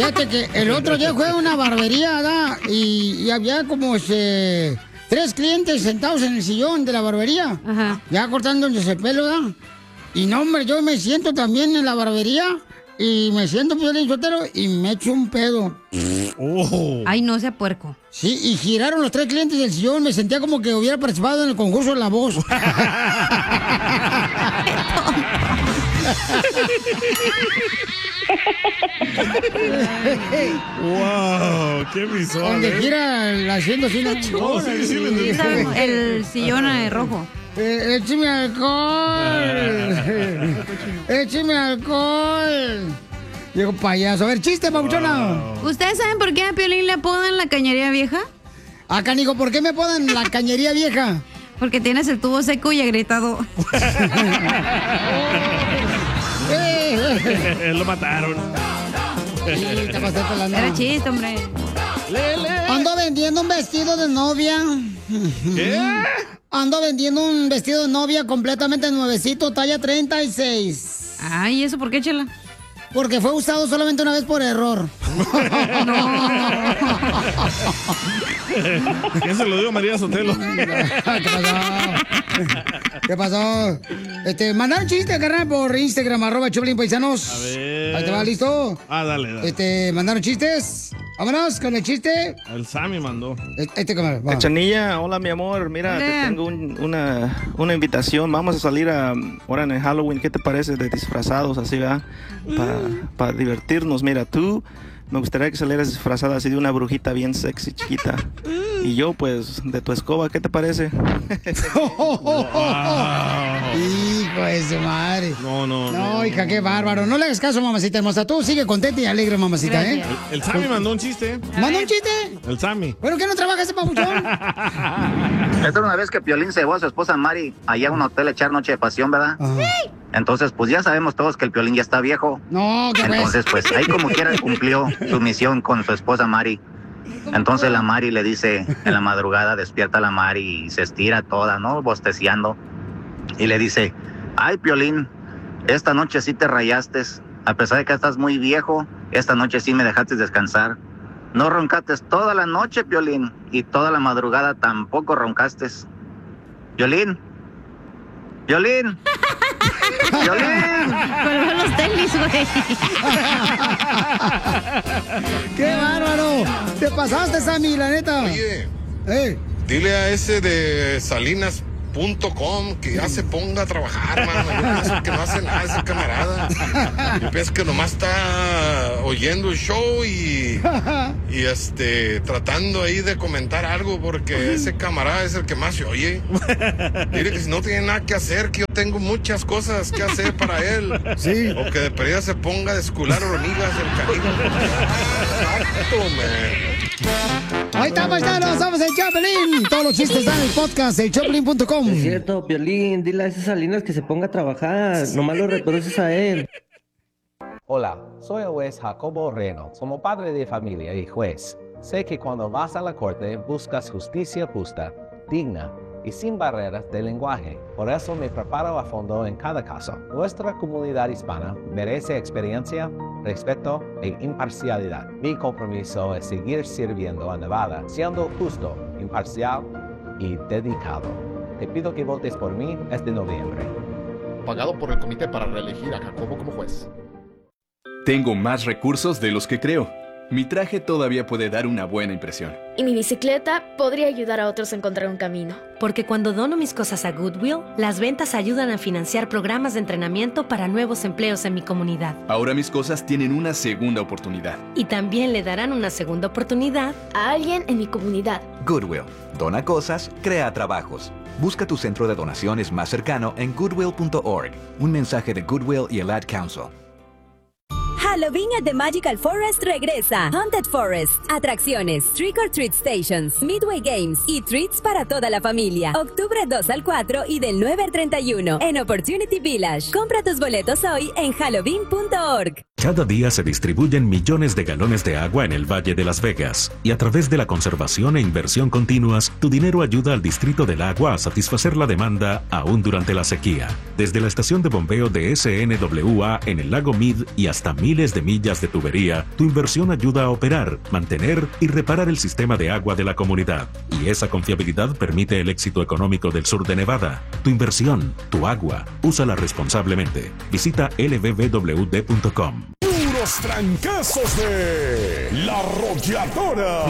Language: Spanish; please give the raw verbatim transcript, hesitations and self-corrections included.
Fíjate que el otro día fue a una barbería, ¿verdad? Y, y había como este, tres clientes sentados en el sillón de la barbería. Ajá. Ya cortándose el pelo, ¿verdad? Y no, hombre, yo me siento también en la barbería y me siento Piolín Sotelo y me echo un pedo. Oh. Ay, no sea puerco. Sí, y giraron los tres clientes del sillón. Me sentía como que hubiera participado en el concurso de La Voz. ¡Wow! ¡Qué visual! Donde ¿eh? gira haciendo así una No, sí, sí, le entendí. El sillón eh, rojo. Eh, ¡Écheme alcohol! ¡Écheme alcohol! Digo, payaso. A ver, chiste, papuchona. Wow. ¿Ustedes saben por qué a Piolín le apodan la cañería vieja? Ah, canijo, ¿por qué me apodan la cañería vieja? Porque tienes el tubo seco y agrietado. Lo mataron. Sí, te pasaste la Era nada. chiste, hombre. Ando vendiendo un vestido de novia. ¿Qué? Ando vendiendo un vestido de novia completamente nuevecito, talla treinta y seis. Ay, ¿eso por qué, chela? Porque fue usado solamente una vez por error. ¿Quién se lo dio a María Sotelo? ¿Qué pasó? ¿Qué pasó? Este, mandar un chiste, carnal, por Instagram, arroba Choplin Paisanos. A ver. Ahí te va, ¿listo? Ah, dale, dale. Este, mandaron chistes. Vámonos con el chiste. El Sammy mandó. Este, cámara, va. Cachanilla, hola mi amor, mira, Hola. te tengo un- una, una invitación, vamos a salir a, ahora en el Halloween, ¿qué te parece de disfrazados así, va? Para divertirnos, mira, tú me gustaría que salieras disfrazada así de una brujita bien sexy, chiquita. Y yo, pues, de tu escoba, ¿qué te parece? Wow. Hijo de su madre. No, no, No, no. hija, qué bárbaro. No le hagas caso, mamacita hermosa. Tú sigue contenta y alegre, mamacita, Gracias. ¿eh? El Sammy mandó un chiste. ¿Manda un chiste? El Sammy. ¿Pero qué no trabaja ese papuchón? Esta era una vez que Piolín se llevó a su esposa Mari allá a un hotel a echar noche de pasión, ¿verdad? Ajá. Entonces, pues ya sabemos todos que el Piolín ya está viejo. No, ¿qué pues? Entonces, pues ahí como quiera cumplió su misión con su esposa Mari. Entonces la Mari le dice, en la madrugada despierta la Mari y se estira toda, ¿no? Bosteciando. Y le dice, ay, Piolín, esta noche sí te rayaste. A pesar de que estás muy viejo, esta noche sí me dejaste descansar. No roncaste toda la noche, Piolín, y toda la madrugada tampoco roncaste. Piolín, Piolín, Piolín. Colgó los tenis, güey. ¡Qué bárbaro! Te pasaste, Sammy, la neta. Oye, Eh, dile a ese de salinas punto com que ya se ponga a trabajar, mano. Yo pienso que no hace nada ese camarada. Yo pienso que nomás está oyendo el show y, y este tratando ahí de comentar algo porque ese camarada es el que más se oye. Dile que si no tiene nada que hacer, que yo tengo muchas cosas que hacer para él. Sí. O que de perdida se ponga a descular hormigas el canijo. Exacto, man. ahí está, paisanos. Somos el Choplin. Todos los chistes están en el podcast, el choplin punto com. Es cierto, Piolín, dile a esas Salinas que se ponga a trabajar, nomás lo reconoces a él. Hola, soy el juez Jacobo Reno. Como padre de familia y juez, sé que cuando vas a la corte buscas justicia justa, digna y sin barreras de lenguaje. Por eso me preparo a fondo en cada caso. Nuestra comunidad hispana merece experiencia, respeto e imparcialidad. Mi compromiso es seguir sirviendo a Nevada, siendo justo, imparcial y dedicado. Te pido que votes por mí este noviembre. Pagado por el comité para reelegir a Jacobo como juez. Tengo más recursos de los que creo. Mi traje todavía puede dar una buena impresión. Y mi bicicleta podría ayudar a otros a encontrar un camino. Porque cuando dono mis cosas a Goodwill, las ventas ayudan a financiar programas de entrenamiento para nuevos empleos en mi comunidad. Ahora mis cosas tienen una segunda oportunidad. Y también le darán una segunda oportunidad a alguien en mi comunidad. Goodwill. Dona cosas, crea trabajos. Busca tu centro de donaciones más cercano en goodwill punto org. Un mensaje de Goodwill y el Ad Council. Halloween at the Magical Forest regresa. Haunted Forest, atracciones, Trick or Treat Stations, Midway Games y treats para toda la familia. Octubre dos al cuatro y del nueve al treinta y uno en Opportunity Village. Compra tus boletos hoy en halloween punto org. Cada día se distribuyen millones de galones de agua en el Valle de Las Vegas, y a través de la conservación e inversión continuas, tu dinero ayuda al Distrito del Agua a satisfacer la demanda aún durante la sequía. Desde la estación de bombeo de S N W A en el lago Mead y hasta miles de millas de tubería, tu inversión ayuda a operar, mantener y reparar el sistema de agua de la comunidad. Y esa confiabilidad permite el éxito económico del sur de Nevada. Tu inversión, tu agua, úsala responsablemente. Visita L B B W D punto com. Puros trancazos de La Arrolladora.